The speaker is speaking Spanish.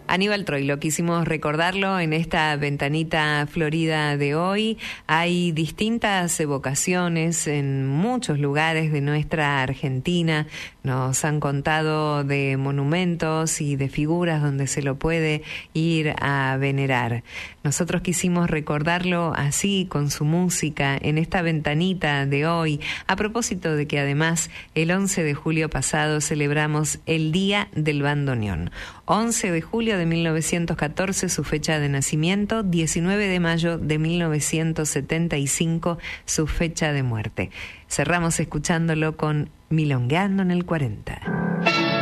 Aníbal Troilo, quisimos recordarlo en esta ventanita florida de hoy. Hay distintas evocaciones en muchos lugares de nuestra Argentina. Nos han contado de monumentos y de figuras donde se lo puede ir a venerar. Nosotros quisimos recordarlo así, con su música, en esta ventanita de hoy, a propósito de que además el 11 de julio pasado celebramos el Día del Bandoneón. 11 de julio de 1914 su fecha de nacimiento, 19 de mayo de 1975 su fecha de muerte. Cerramos escuchándolo con Milongueando en el 40.